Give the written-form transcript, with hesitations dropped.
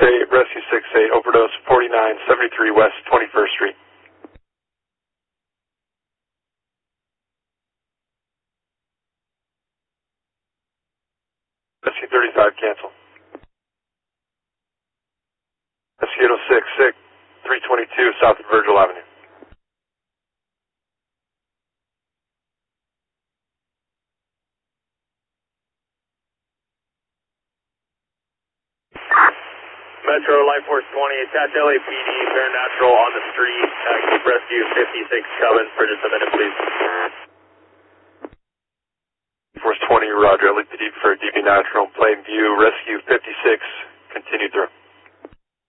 68, Rescue 68, overdose 4973 West 21st Street. Rescue 35, cancel. Rescue 806, sick, 322 south of Virgil Avenue. Metro Life Force 20, attach LAPD, Fair Natural on the street. Keep Rescue 56 coming for just a minute, please. Force 20, Roger. LAPD for DB Natural, Plainview, Rescue 56, continue through.